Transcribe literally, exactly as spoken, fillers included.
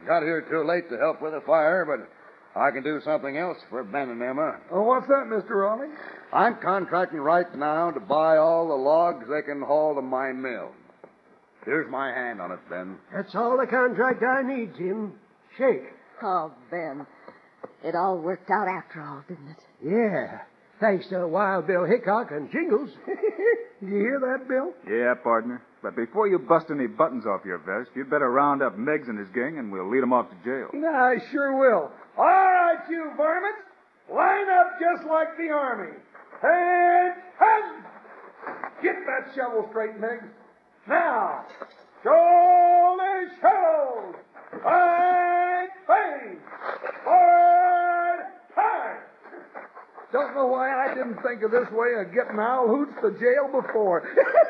Got here too late to help with the fire, but I can do something else for Ben and Emma. Oh, what's that, Mister Raleigh? I'm contracting right now to buy all the logs they can haul to my mill. Here's my hand on it, Ben. That's all the contract I need, Jim. Shake. Oh, Ben. It all worked out after all, didn't it? Yeah. Thanks to Wild Bill Hickok and Jingles. You hear that, Bill? Yeah, partner. But before you bust any buttons off your vest, you'd better round up Miggs and his gang, and we'll lead 'em off to jail. I sure will. All right, you varmints. Line up just like the Army. And hand! Get that shovel straight, Miggs. Now, shoulder, shoulder. Bang, bang. Forward, hard. Don't know why I didn't think of this way of getting Owl Hoots to jail before.